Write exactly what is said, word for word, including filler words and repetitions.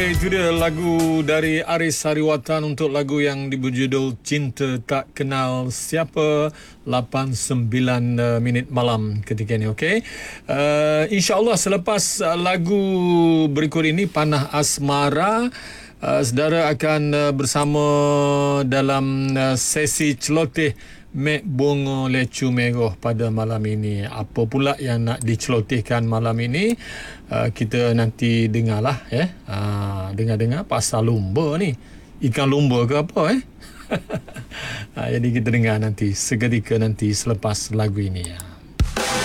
Itu dia lagu dari Aris Hariwatan untuk lagu yang berjudul Cinta Tak Kenal Siapa. Lapan sembilan uh, minit malam ketika ini. Okey, uh, InsyaAllah selepas uh, lagu berikut ini, Panah Asmara, uh, saudara akan uh, bersama dalam uh, sesi celoteh Mek Bongo Lecu Megoh pada malam ini. Apa pula yang nak dicelotehkan malam ini, uh, kita nanti dengarlah ya. Uh, dengar-dengar pasal lumba ni. Ikan lumba ke apa eh? uh, jadi kita dengar nanti seketika nanti selepas lagu ini ya.